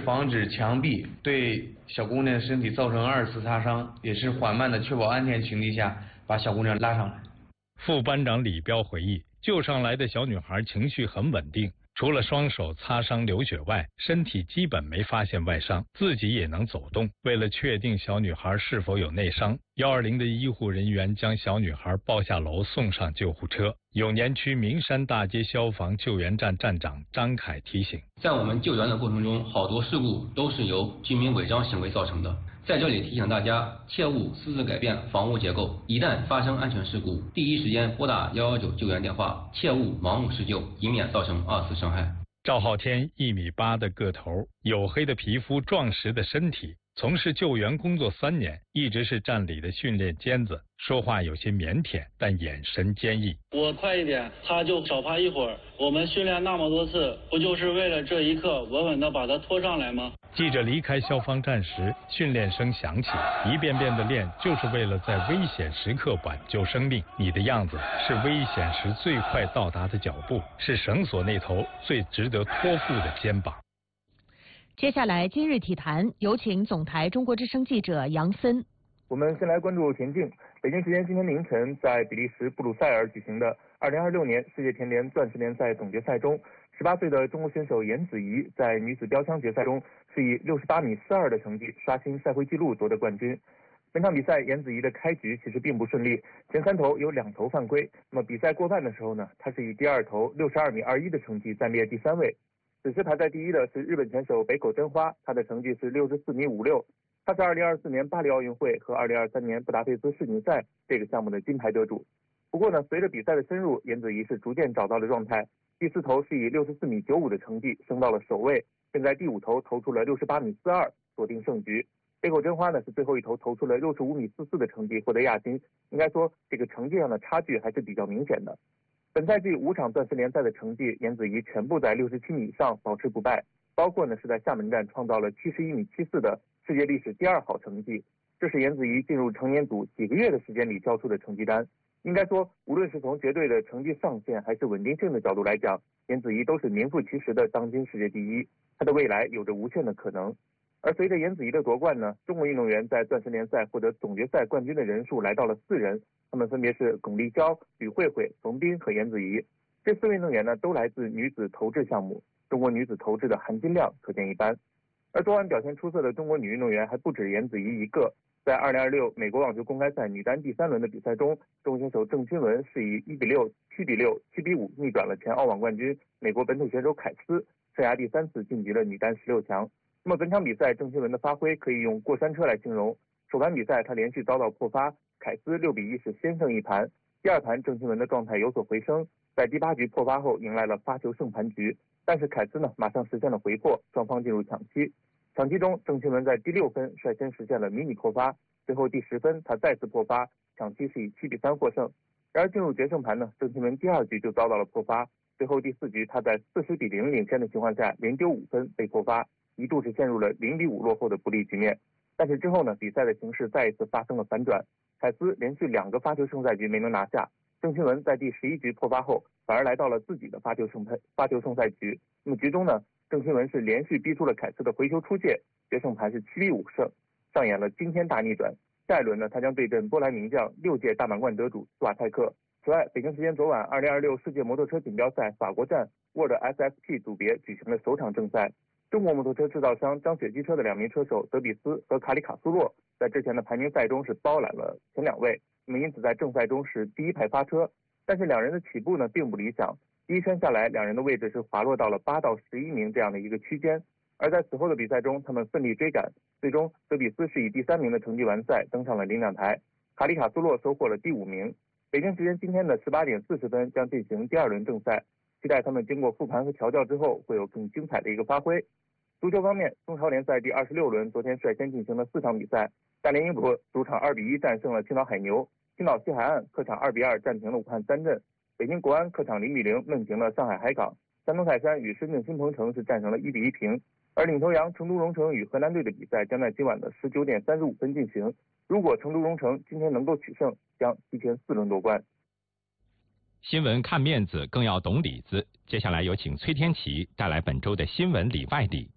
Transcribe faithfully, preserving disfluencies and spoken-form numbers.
防止墙壁对小姑娘身体造成二次擦伤，也是缓慢的确保安全情况下把小姑娘拉上来。 副班长李彪回忆，救上来的小女孩情绪很稳定，除了双手擦伤流血外，身体基本没发现外伤，自己也能走动。为了确定小女孩是否有内伤，一二零的医护人员将小女孩抱下楼送上救护车。永年区名山大街消防救援站站长张凯提醒， 在我们救援的过程中，好多事故都是由居民违章行为造成的。在这里提醒大家，切勿私自改变房屋结构，一旦发生安全事故，第一时间拨打一一九救援电话，切勿盲目施救，以免造成二次伤害。 赵浩天一米八的个头，黝黑的皮肤，壮实的身体，从事救援工作三年，一直是站里的训练尖子，说话有些腼腆，但眼神坚毅。 我快一点，他就少爬一会儿。我们训练那么多次，不就是为了这一刻稳稳地把他拖上来吗？ 记者离开消防站时，训练声响起，一遍遍的练，就是为了在危险时刻挽救生命。你的样子是危险时最快到达的脚步，是绳索那头最值得托付的肩膀。 接下来今日体坛，有请总台中国之声记者杨森。 我们先来关注田径。北京时间今天凌晨，在比利时布鲁塞尔举行的二零二六年世界田联钻石联赛总决赛中，十八岁的中国选手严子怡在女子标枪决赛中是以六十八米四二的成绩刷新赛会纪录夺得冠军。本场比赛严子怡的开局其实并不顺利，前三投有两投犯规，那么比赛过半的时候呢，她是以第二投六十二米二一的成绩暂列第三位。此时排在第一的是日本选手北口真花，她的成绩是六十四米五六。她是二零二四年巴黎奥运会和二零二三年布达佩斯世锦赛这个项目的金牌得主。不过呢，随着比赛的深入，严子怡是逐渐找到了状态。第四投是以六十四米九五的成绩升到了首位，并在第五投投出了六十八米四二，锁定胜局。北口真花呢是最后一投投出了六十五米四四的成绩获得亚军。应该说这个成绩上的差距还是比较明显的。本赛季五场钻石联赛的成绩，严子怡全部在六十七米以上保持不败，包括呢是在厦门站创造了七十一米七四的世界历史第二好成绩。这是严子怡进入成年组几个月的时间里交出的成绩单。应该说，无论是从绝对的成绩上限还是稳定性的角度来讲，严子怡都是名副其实的当今世界第一，她的未来有着无限的可能。而随着严子怡的夺冠呢，中国运动员在钻石联赛获得总决赛冠军的人数来到了四人，他们分别是巩立姣、吕慧慧、冯彬和严子怡。这四位运动员呢，都来自女子投掷项目，中国女子投掷的含金量可见一斑。而昨晚表现出色的中国女运动员还不止严子怡一个。在二零二六美国网球公开赛女单第三轮的比赛中，中国选手郑钦文是以一比六、七比六、七比五逆转了前澳网冠军美国本土选手凯斯，生涯第三次晋级了女单十六强。那么本场比赛郑钦文的发挥可以用过山车来形容。首盘比赛她连续遭到破发，凯斯六比一是先胜一盘。第二盘郑钦文的状态有所回升，在第八局破发后迎来了发球胜盘局，但是凯斯呢马上实现了回破，双方进入抢七。抢七中，郑钦文在第六分率先实现了迷你破发，最后第十分他再次破发，抢七是以七比三获胜。然而进入决胜盘呢，郑钦文第二局就遭到了破发，最后第四局他在四十比零领先的情况下连丢五分被破发，一度是陷入了零比五落后的不利局面。但是之后呢，比赛的形势再一次发生了反转，凯斯连续两个发球胜赛局没能拿下，郑钦文在第十一局破发后反而来到了自己的发球胜发球胜赛局。那么局中呢，郑钦文是连续逼出了凯斯的回球出界，决胜盘是七比五胜，上演了惊天大逆转。下一轮呢，他将对阵波兰名将六届大满贯得主斯瓦泰克。此外，北京时间昨晚二零二六世界摩托车锦标赛法国站 World S S P 组别举行了首场正赛。中国摩托车制造商张雪机车的两名车手德比斯和卡里卡苏洛在之前的排名赛中是包揽了前两位，那么因此在正赛中是第一排发车，但是两人的起步呢并不理想，第一圈下来两人的位置是滑落到了八到十一名这样的一个区间。而在此后的比赛中，他们奋力追赶，最终德比斯是以第三名的成绩完赛，登上了领奖台。卡里卡苏洛收获了第五名。北京时间今天的十八点四十分将进行第二轮正赛，期待他们经过复盘和调教之后会有更精彩的一个发挥。足球方面，中超联赛第二十六轮昨天率先进行了四场比赛，大连英博主场二比一战胜了青岛海牛，青岛西海岸客场二比二战平了武汉三镇，北京国安客场零比零闷平了上海海港，山东泰山与深圳新鹏城是战成了一比一平。而领头羊成都蓉城与河南队的比赛将在今晚的十九点三十五分进行，如果成都蓉城今天能够取胜，将提前四轮夺冠。 新闻看面子，更要懂里子。接下来有请崔天琪带来本周的新闻里外里。